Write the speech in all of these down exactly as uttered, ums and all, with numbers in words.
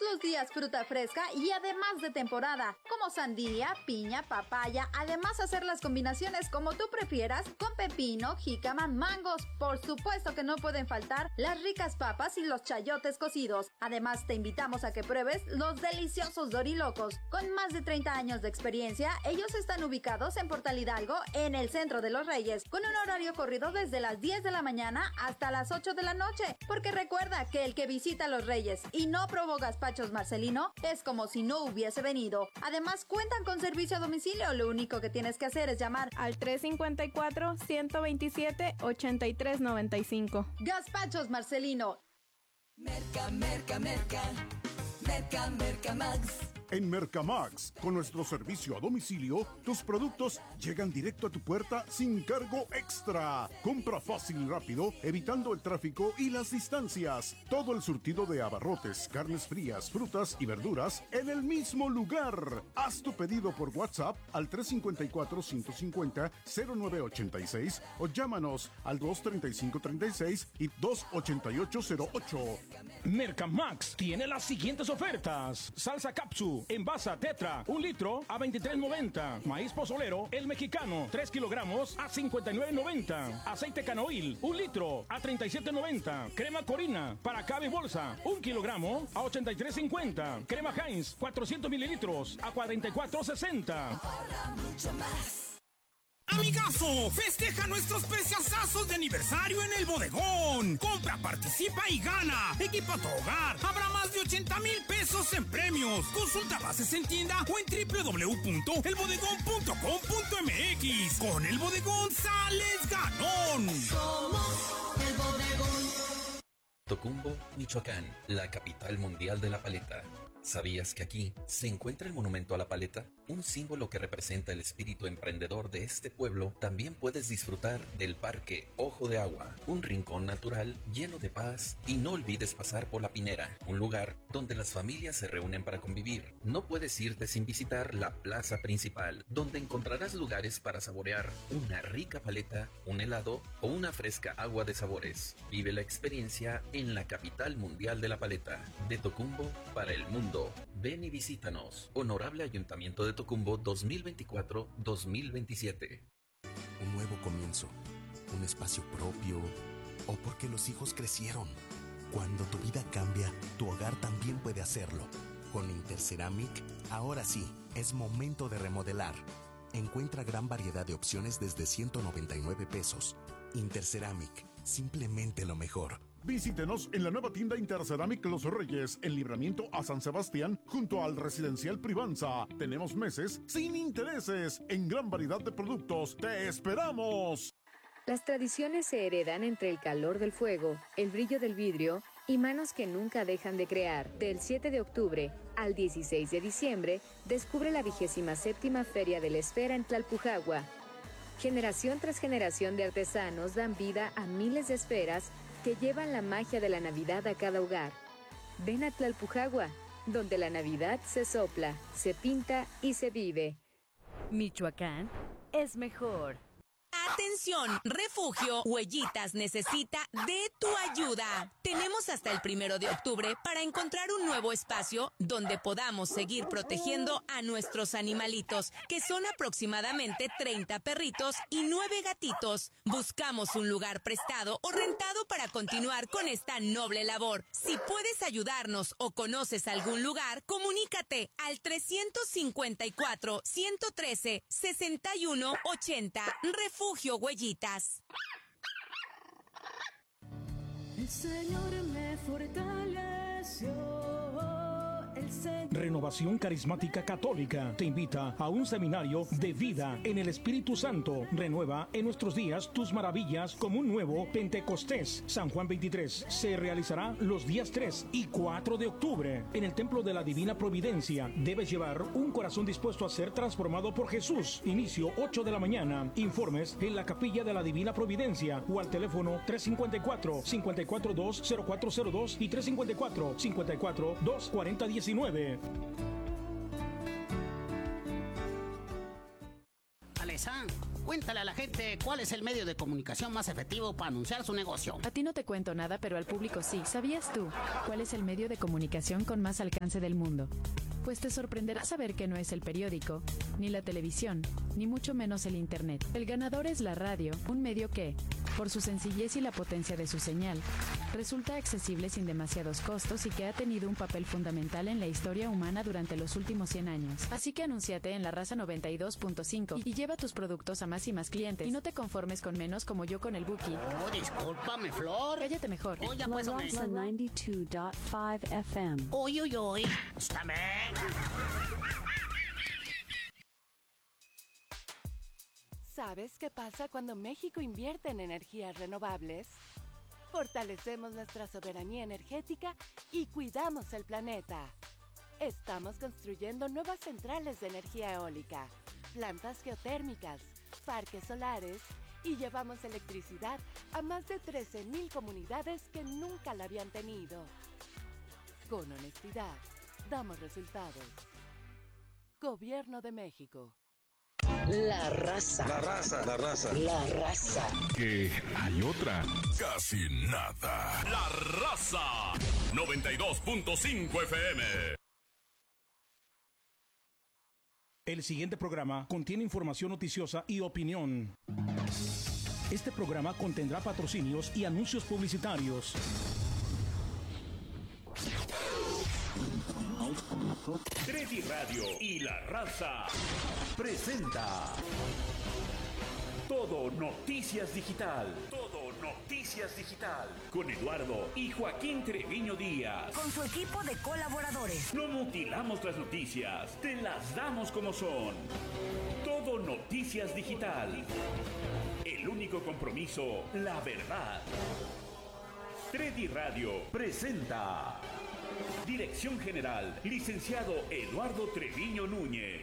los días fruta fresca y además de temporada, como sandía, piña, papaya. Además, hacer las combinaciones como tú prefieras, con pepino, jícama, mangos. Por supuesto que no pueden faltar las ricas papas y los chayotes cocidos. Además, te invitamos a que pruebes los deliciosos dorilocos. Con más de treinta años de experiencia, ellos están ubicados en Portal Hidalgo, en el centro de Los Reyes, con un horario corrido desde las diez de la mañana hasta las ocho de la noche. Porque recuerda que el que visita Los Reyes y no probó gazpachos Marcelino es como si no hubiese venido. Además, cuentan con servicio a domicilio. Lo único que tienes que hacer es llamar al tres cinco cuatro, uno dos siete, ocho tres nueve cinco. Gazpachos Marcelino. Merca, merca, merca. Merca, merca, Max. En Mercamax, con nuestro servicio a domicilio, tus productos llegan directo a tu puerta sin cargo extra. Compra fácil y rápido, evitando el tráfico y las distancias. Todo el surtido de abarrotes, carnes frías, frutas y verduras en el mismo lugar. Haz tu pedido por WhatsApp al tres cinco cuatro, cinco cinco cero, cero nueve ocho seis o llámanos al dos treinta y cinco treinta y seis y dos ochenta y ocho cero ocho. Mercamax tiene las siguientes ofertas: salsa capsu envasa tetra, un litro a veintitrés noventa. Maíz pozolero, el mexicano, tres kilogramos a cincuenta y nueve noventa. Aceite canoil, un litro a treinta y siete noventa. Crema Corina, para cabe bolsa, un kilogramo a ochenta y tres cincuenta. Crema Heinz, cuatrocientos mililitros a cuarenta y cuatro sesenta. Ahorra mucho más. Amigazo, festeja nuestros preciosazos de aniversario en el bodegón. Compra, participa y gana. Equipa tu hogar. Habrá más de ochenta mil pesos en premios. Consulta bases en tienda o en doble u doble u doble u punto el bodegón punto com punto m x. Con el bodegón sales ganón. Somos el bodegón. Tocumbo, Michoacán, la capital mundial de la paleta. ¿Sabías que aquí se encuentra el monumento a la paleta? Un símbolo que representa el espíritu emprendedor de este pueblo. También puedes disfrutar del Parque Ojo de Agua, un rincón natural lleno de paz. Y no olvides pasar por La Pinera, un lugar donde las familias se reúnen para convivir. No puedes irte sin visitar la plaza principal, donde encontrarás lugares para saborear una rica paleta, un helado o una fresca agua de sabores. Vive la experiencia en la capital mundial de la paleta, de Tocumbo para el mundo. Ven y visítanos. Honorable Ayuntamiento de Tocumbo dos mil veinticuatro a dos mil veintisiete. Un nuevo comienzo, un espacio propio, o porque los hijos crecieron. Cuando tu vida cambia, tu hogar también puede hacerlo. Con Interceramic, ahora sí, es momento de remodelar. Encuentra gran variedad de opciones desde ciento noventa y nueve pesos. Interceramic, simplemente lo mejor. Visítenos en la nueva tienda Interceramic Los Reyes, en Libramiento a San Sebastián, junto al Residencial Privanza. Tenemos meses sin intereses en gran variedad de productos. ¡Te esperamos! Las tradiciones se heredan entre el calor del fuego, el brillo del vidrio y manos que nunca dejan de crear. Del siete de octubre al dieciséis de diciembre, descubre la vigésima séptima Feria de la Esfera en Tlalpujagua. Generación tras generación de artesanos dan vida a miles de esferas que llevan la magia de la Navidad a cada hogar. Ven a Tlalpujagua, donde la Navidad se sopla, se pinta y se vive. Michoacán es mejor. Atención, Refugio Huellitas necesita de tu ayuda. Tenemos hasta el primero de octubre para encontrar un nuevo espacio donde podamos seguir protegiendo a nuestros animalitos, que son aproximadamente treinta perritos y nueve gatitos. Buscamos un lugar prestado o rentado para continuar con esta noble labor. Si puedes ayudarnos o conoces algún lugar, comunícate al trescientos cincuenta y cuatro, ciento trece, sesenta y uno ochenta. Refugio Huellitas. El Señor me fortaleció. El Señor... Renovación Carismática Católica te invita a un seminario de vida en el Espíritu Santo. Renueva en nuestros días tus maravillas como un nuevo Pentecostés. San Juan veintitrés se realizará los días tres y cuatro de octubre en el Templo de la Divina Providencia. Debes llevar un corazón dispuesto a ser transformado por Jesús. Inicio ocho de la mañana. Informes en la Capilla de la Divina Providencia o al teléfono tres cinco cuatro, cinco cuatro dos, cero cuatro cero dos y tres cinco cuatro, cinco cuatro dos, cuatro cero uno nueve. Vanessa, cuéntale a la gente cuál es el medio de comunicación más efectivo para anunciar su negocio. A ti no te cuento nada, pero al público sí. ¿Sabías tú cuál es el medio de comunicación con más alcance del mundo? Pues te sorprenderá saber que no es el periódico, ni la televisión, ni mucho menos el internet. El ganador es la radio, un medio que, por su sencillez y la potencia de su señal, resulta accesible sin demasiados costos y que ha tenido un papel fundamental en la historia humana durante los últimos cien años. Así que anúnciate en La Raza noventa y dos punto cinco y lleva tus productos a más y más clientes. Y no te conformes con menos como yo con el Buki. Oh, discúlpame, Flor. Cállate mejor. Oh, ya pues, La Raza noventa y dos punto cinco F M. Uy, uy, uy. Escúchame. ¿Sabes qué pasa cuando México invierte en energías renovables? Fortalecemos nuestra soberanía energética y cuidamos el planeta. Estamos construyendo nuevas centrales de energía eólica, plantas geotérmicas, parques solares y llevamos electricidad a más de trece mil comunidades que nunca la habían tenido. Con honestidad, damos resultados. Gobierno de México. La raza. La raza. La raza. La raza. Que hay otra. Casi nada. La Raza. noventa y dos punto cinco F M. El siguiente programa contiene información noticiosa y opinión. Este programa contendrá patrocinios y anuncios publicitarios. Tredi Radio y La Raza presenta Todo Noticias Digital. Todo Noticias Digital. Con Eduardo y Joaquín Treviño Díaz. Con su equipo de colaboradores. No mutilamos las noticias, te las damos como son. Todo Noticias Digital. El único compromiso, la verdad. Tredi Radio presenta. Dirección General, licenciado Eduardo Treviño Núñez.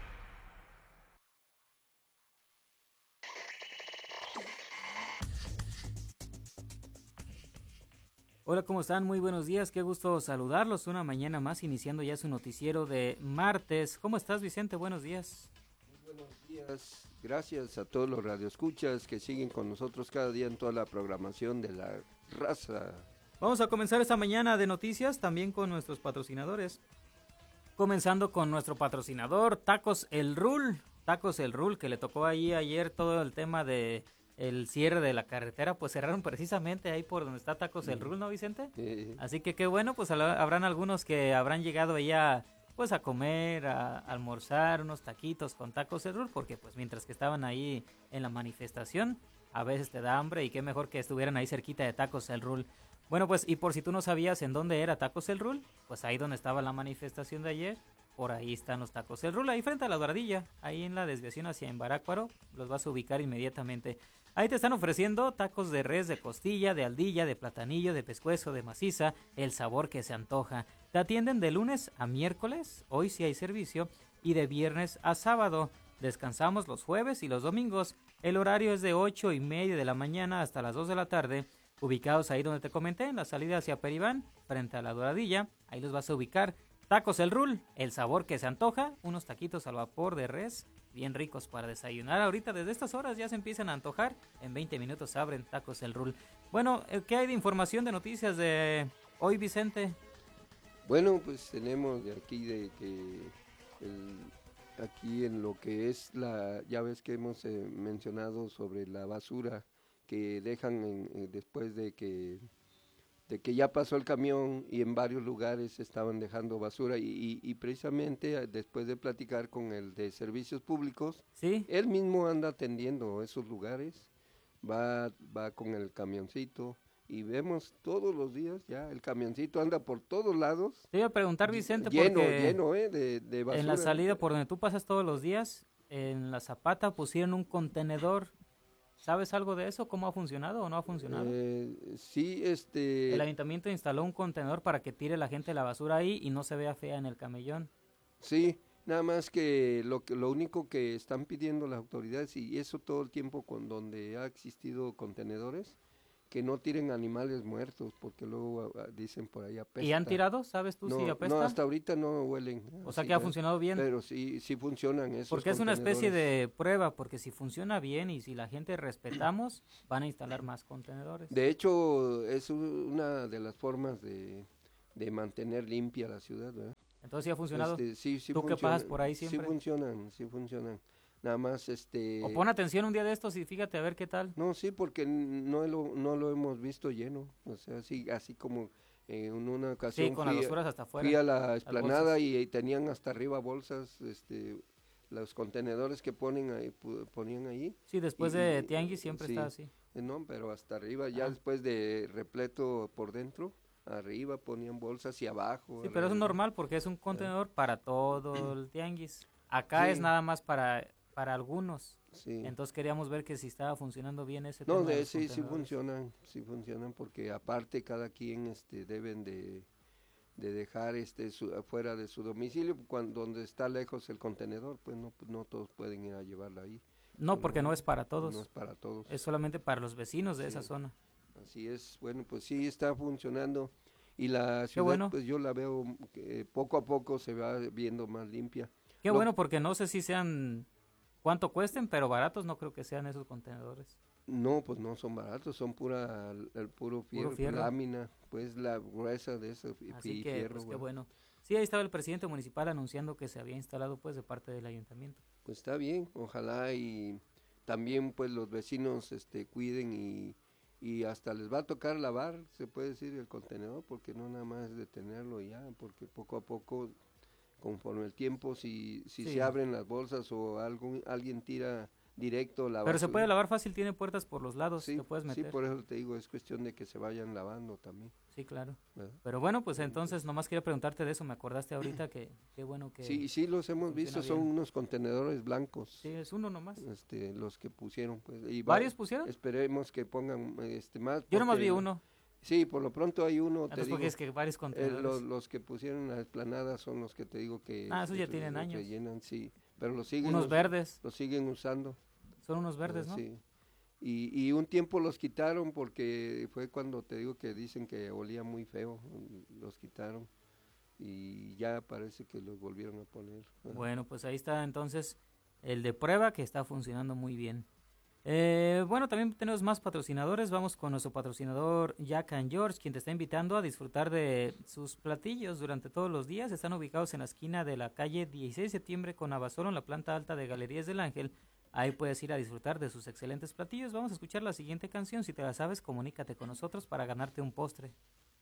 Hola, ¿cómo están? Muy buenos días, qué gusto saludarlos una mañana más, iniciando ya su noticiero de martes. ¿Cómo estás, Vicente? Buenos días. Muy buenos días, gracias a todos los radioescuchas que siguen con nosotros cada día en toda la programación de La Raza. Vamos a comenzar esta mañana de noticias también con nuestros patrocinadores. Comenzando con nuestro patrocinador, Tacos El Rul. Tacos El Rul, que le tocó ahí ayer todo el tema de el cierre de la carretera, pues cerraron precisamente ahí por donde está Tacos El Rul, ¿no, Vicente? Sí. Así que qué bueno, pues habrán algunos que habrán llegado allá pues a comer, a, a almorzar unos taquitos con Tacos El Rul, porque pues mientras que estaban ahí en la manifestación, a veces te da hambre y qué mejor que estuvieran ahí cerquita de Tacos El Rul. Bueno, pues, y por si tú no sabías en dónde era Tacos El Rul, pues ahí donde estaba la manifestación de ayer, por ahí están los Tacos El Rul, ahí frente a la Doradilla, ahí en la desviación hacia Embarácuaro, los vas a ubicar inmediatamente. Ahí te están ofreciendo tacos de res, de costilla, de aldilla, de platanillo, de pescuezo, de maciza, el sabor que se antoja. Te atienden de lunes a miércoles, hoy sí hay servicio, y de viernes a sábado. Descansamos los jueves y los domingos. El horario es de ocho y media de la mañana hasta las dos de la tarde. Ubicados ahí donde te comenté, en la salida hacia Peribán, frente a la Doradilla, ahí los vas a ubicar. Tacos El Rul, el sabor que se antoja, unos taquitos al vapor de res, bien ricos para desayunar. Ahorita desde estas horas ya se empiezan a antojar, en veinte minutos abren Tacos El Rul. Bueno, ¿qué hay de información de noticias de hoy, Vicente? Bueno, pues tenemos de aquí de que el, aquí en lo que es la, ya ves que hemos eh, mencionado sobre la basura que dejan en, en, después de que de que ya pasó el camión y en varios lugares estaban dejando basura y, y, y precisamente después de platicar con el de servicios públicos, ¿sí? Él mismo anda atendiendo esos lugares, va, va con el camioncito y vemos todos los días ya el camioncito anda por todos lados. Te iba a preguntar, Vicente, lleno, porque lleno eh, de, de basura. En la salida por donde tú pasas todos los días, en la Zapata pusieron un contenedor. ¿Sabes algo de eso? ¿Cómo ha funcionado o no ha funcionado? Eh, sí, este... El ayuntamiento instaló un contenedor para que tire la gente la basura ahí y no se vea fea en el camellón. Sí, nada más que lo, que, lo único que están pidiendo las autoridades, y eso todo el tiempo con donde ha existido contenedores, que no tiren animales muertos, porque luego uh, dicen por ahí apesta. ¿Y han tirado? ¿Sabes tú no, si apesta? No, hasta ahorita no huelen. O sea así, que ha ¿ves? funcionado bien. Pero sí, sí funcionan esos Porque es una especie contenedores. de prueba, porque si funciona bien y si la gente respetamos, van a instalar más contenedores. De hecho, es u- una de las formas de, de mantener limpia la ciudad, ¿verdad? Entonces sí ha funcionado. Este, sí, sí ¿Tú que funciona- pasas por ahí siempre? Sí funcionan, sí funcionan. Nada más, este... O pon atención un día de estos y fíjate a ver qué tal. No, sí, porque no lo, no lo hemos visto lleno. O sea, así, así como eh, en una ocasión Sí, con las fui, a- basuras hasta afuera, fui a la las explanada bolsas. y, y tenían hasta arriba bolsas, este, los contenedores que ponen ahí, pu- ponían ahí. Sí, después Y- de y- tianguis siempre sí, está así. eh, No, pero hasta arriba, ya Ah. después de repleto por dentro, arriba ponían bolsas y abajo. Sí, pero es alrededor. normal porque es un contenedor para todo el tianguis. Acá Sí. es nada más para, para algunos. Sí. Entonces queríamos ver que si estaba funcionando bien ese No, tema. de, los sí, sí contenedores. funcionan, sí funcionan, porque aparte cada quien este, deben de, de dejar este su, afuera de su domicilio, cuando, donde está lejos el contenedor, pues no, no todos pueden ir a llevarla ahí. No, porque no es para todos. No es para todos. Es solamente para los vecinos de esa Sí. zona. Así es, bueno, pues sí está funcionando y la ciudad, bueno. pues yo la veo que poco a poco se va viendo más limpia. Qué Lo- bueno, porque no sé si sean, cuánto cuesten, pero baratos no creo que sean esos contenedores. No, pues no son baratos, son pura, el puro fierro, fierro. lámina, pues la gruesa de ese fi- Así fi- que, fierro. pues qué bueno. bueno. Sí, ahí estaba el presidente municipal anunciando que se había instalado pues de parte del ayuntamiento. Pues está bien, ojalá y también pues los vecinos este cuiden y, y hasta les va a tocar lavar, se puede decir, el contenedor, porque no nada más es de tenerlo y ya, porque poco a poco, conforme el tiempo, si, si Sí. se abren las bolsas o algún, alguien tira directo la Pero se basura. puede lavar fácil, tiene puertas por los lados, Sí, te puedes meter. sí, por eso te digo, es cuestión de que se vayan lavando también. Sí, claro. ¿verdad? Pero bueno, pues entonces nomás quería preguntarte de eso, me acordaste ahorita que qué bueno que... Sí, sí los hemos funciona visto, son bien. unos contenedores blancos. Sí, es uno nomás. Este, los que pusieron, pues. Y va- ¿Varios pusieron? Esperemos que pongan este más. Yo nomás porque- vi uno. Sí, por lo pronto hay uno. Entonces, te porque digo, es que varios eh, contenedores. los, los que pusieron en la esplanada son los que te digo que. Ah, esos ya que tienen re- años. rellenan, sí, pero los siguen. Unos us- verdes. Los siguen usando. Son unos verdes, eh, ¿no? Sí. Y, y un tiempo los quitaron porque fue cuando te digo que dicen que olía muy feo, los quitaron y ya parece que los volvieron a poner. Bueno, pues ahí está entonces el de prueba que está funcionando muy bien. Eh, bueno, también tenemos más patrocinadores. Vamos con nuestro patrocinador Jack and George, quien te está invitando a disfrutar de sus platillos durante todos los días. Están ubicados en la esquina de la calle dieciséis de septiembre con Abasolo, en la planta alta de Galerías del Ángel. Ahí puedes ir a disfrutar de sus excelentes platillos. Vamos a escuchar la siguiente canción. Si te la sabes, comunícate con nosotros para ganarte un postre.